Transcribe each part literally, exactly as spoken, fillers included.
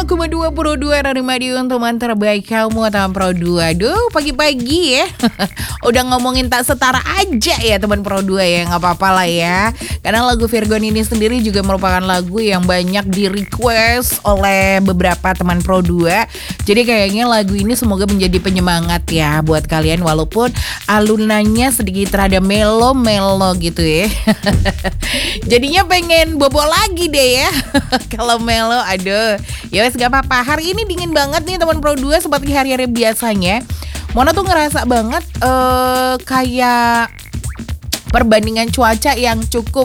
koma dua Pro dua Radio Madiun, teman terbaik kamu teman Pro dua. Duh, pagi-pagi ya. Udah ngomongin tak setara aja ya teman Pro dua ya, nggak apa-apa lah ya. Karena lagu Virgon ini sendiri juga merupakan lagu yang banyak di request oleh beberapa teman Pro dua. Jadi kayaknya lagu ini semoga menjadi penyemangat ya buat kalian, walaupun alunannya sedikit rada melo-melo gitu ya. Jadinya pengen bobo lagi deh ya. Kalau melo, aduh, ya wes gak apa-apa. Hari ini dingin banget nih teman Pro dua, seperti hari-hari biasanya. Mona tuh ngerasa banget uh, kayak perbandingan cuaca yang cukup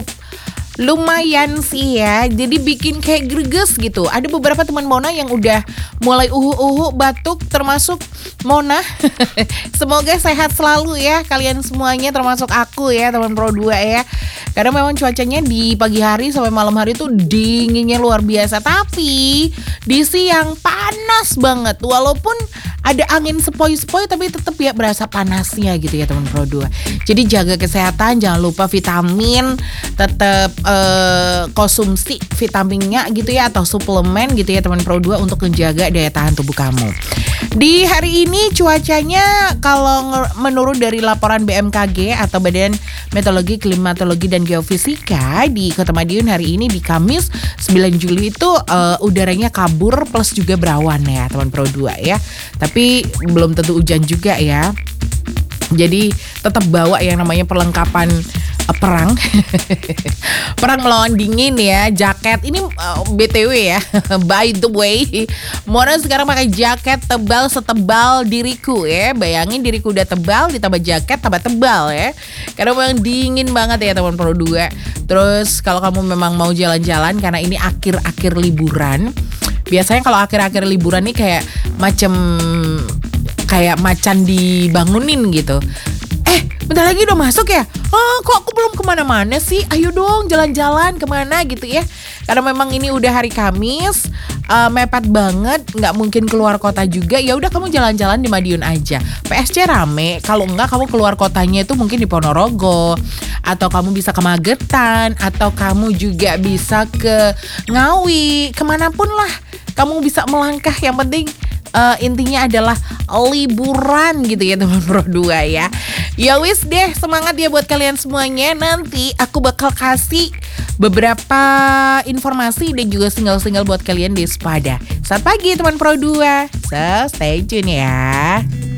lumayan sih ya. Jadi bikin kayak greges gitu. Ada beberapa teman Mona yang udah mulai uhu-uhu batuk, termasuk Mona. Semoga sehat selalu ya kalian semuanya, termasuk aku ya teman Pro dua ya. Karena memang cuacanya di pagi hari sampai malam hari tuh dinginnya luar biasa. Tapi di siang panas banget. Walaupun ada angin sepoi-sepoi tapi tetap ya berasa panasnya gitu ya teman Pro dua. Jadi jaga kesehatan, jangan lupa vitamin, tetap eh, konsumsi vitaminnya gitu ya, atau suplemen gitu ya teman Pro dua untuk menjaga daya tahan tubuh kamu. Di hari ini cuacanya kalau menurut dari laporan B M K G atau Badan Meteorologi, Klimatologi dan Geofisika di Kota Madiun hari ini di Kamis sembilan Juli itu uh, udaranya kabur plus juga berawan ya teman Pro dua ya. Tapi belum tentu hujan juga ya. Jadi tetap bawa yang namanya perlengkapan uh, perang. Perang melawan dingin ya, jaket. Ini uh, B T W ya. By the way, Mona sekarang pakai jaket tebal setebal diriku ya. Bayangin diriku udah tebal ditambah jaket tambah tebal ya. Karena memang dingin banget ya teman Pro dua. Terus kalau kamu memang mau jalan-jalan, karena ini akhir-akhir liburan. Biasanya kalau akhir-akhir liburan nih kayak macam kayak macan dibangunin gitu. Eh, bentar lagi udah masuk ya? Oh, kok aku belum kemana-mana sih? Ayo dong jalan-jalan kemana gitu ya. Karena memang ini udah hari Kamis, uh, mepet banget, nggak mungkin keluar kota juga. Ya udah kamu jalan-jalan di Madiun aja. P S C rame, kalau enggak kamu keluar kotanya itu mungkin di Ponorogo, atau kamu bisa ke Magetan, atau kamu juga bisa ke Ngawi, kemanapun lah kamu bisa melangkah. Yang penting uh, intinya adalah liburan gitu ya teman Pro dua ya. Ya wis deh, semangat ya buat kalian semuanya. Nanti aku bakal kasih beberapa informasi dan juga single-single buat kalian di Spada. Selamat pagi teman Pro dua. So stay tune ya.